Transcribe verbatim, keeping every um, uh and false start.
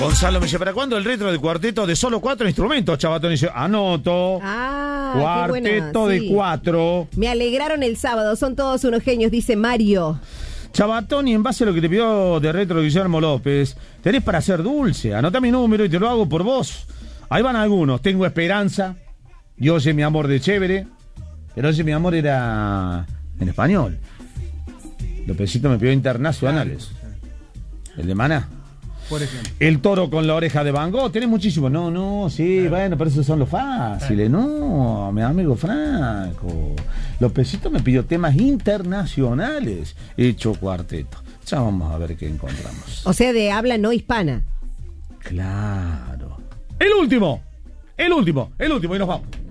Gonzalo me dice, ¿para cuándo el retro de cuarteto de solo cuatro instrumentos? Chavatón dice, anoto. Ah, cuarteto qué buena, de sí. cuatro. Me alegraron el sábado, son todos unos genios, dice Mario. Chavatón, y en base a lo que te pidió de retro Guillermo López, tenés para ser dulce. Anota mi número y te lo hago por vos. Ahí van algunos. Tengo esperanza. Dios es mi amor de chévere. Pero ese mi amor era en español. Lópezito me pidió internacionales. El de Maná. Por ejemplo. El toro con la oreja de Van Gogh. Tenés muchísimo. No, no, sí, claro. Bueno, pero esos son los fáciles. No, mi amigo Franco. Lópezito me pidió temas internacionales. Hecho cuarteto. Ya vamos a ver qué encontramos. O sea, de habla no hispana. Claro. El último. El último. El último. Y nos vamos.